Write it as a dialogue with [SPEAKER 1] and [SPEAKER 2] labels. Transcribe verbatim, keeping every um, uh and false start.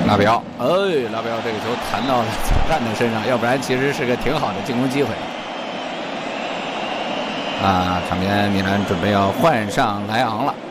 [SPEAKER 1] 拉比奥，哎，拉比奥这个球弹到了左干的身上，要不然其实是个挺好的进攻机会。啊，场边米兰准备要换上莱昂了。